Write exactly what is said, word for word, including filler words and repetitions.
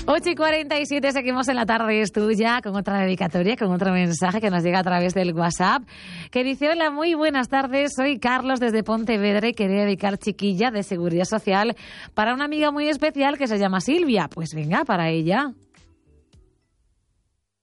ocho y cuarenta y siete, seguimos en La Tarde es Tuya con otra dedicatoria, con otro mensaje que nos llega a través del WhatsApp, que dice: hola, muy buenas tardes, soy Carlos desde Pontevedra y quería dedicar Chiquilla de Seguridad Social para una amiga muy especial que se llama Silvia. Pues venga, para ella.